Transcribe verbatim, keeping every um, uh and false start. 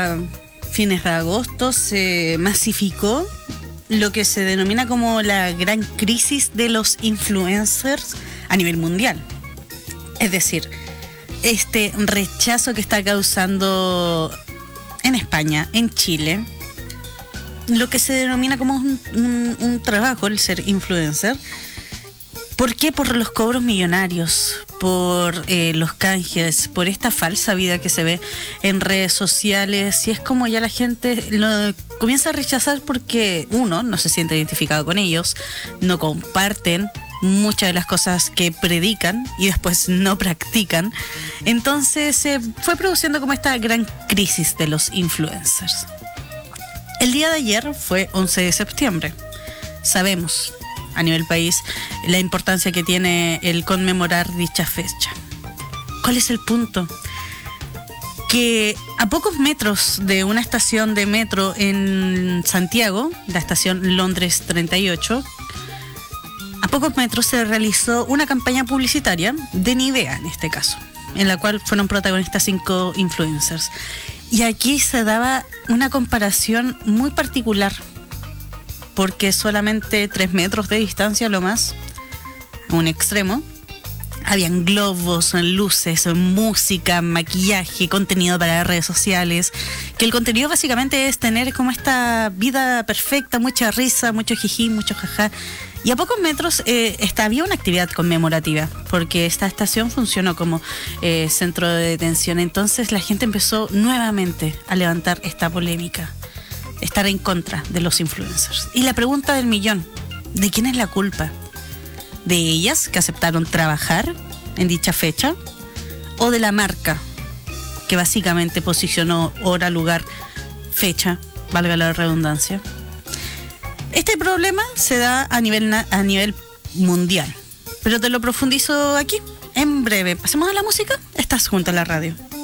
a fines de agosto se masificó lo que se denomina como la gran crisis de los influencers a nivel mundial. Es decir, este rechazo que está causando en España, en Chile, lo que se denomina como un, un, un trabajo, el ser influencer. ¿Por qué? Por los cobros millonarios, por eh, los canjes, por esta falsa vida que se ve en redes sociales. Y es como ya la gente lo comienza a rechazar porque, uno, no se siente identificado con ellos, no comparten muchas de las cosas que predican y después no practican. Entonces se eh, fue produciendo como esta gran crisis de los influencers. El día de ayer fue once de septiembre. Sabemos a nivel país la importancia que tiene el conmemorar dicha fecha. ¿Cuál es el punto? Que a pocos metros de una estación de metro en Santiago, la estación Londres treinta y ocho, a pocos metros se realizó una campaña publicitaria de Nivea, en este caso, en la cual fueron protagonistas cinco influencers. Y aquí se daba una comparación muy particular, porque solamente tres metros de distancia, lo más, a un extremo, habían globos, luces, música, maquillaje, contenido para redes sociales, que el contenido básicamente es tener como esta vida perfecta, mucha risa, mucho jiji, mucho jaja. Y a pocos metros eh, esta, había una actividad conmemorativa, porque esta estación funcionó como eh, centro de detención. Entonces la gente empezó nuevamente a levantar esta polémica, estar en contra de los influencers. Y la pregunta del millón, ¿de quién es la culpa? ¿De ellas que aceptaron trabajar en dicha fecha? ¿O de la marca que básicamente posicionó hora, lugar, fecha, valga la redundancia? Este problema se da a nivel, a nivel mundial, pero te lo profundizo aquí en breve. Pasemos a la música. Estás junto a la radio.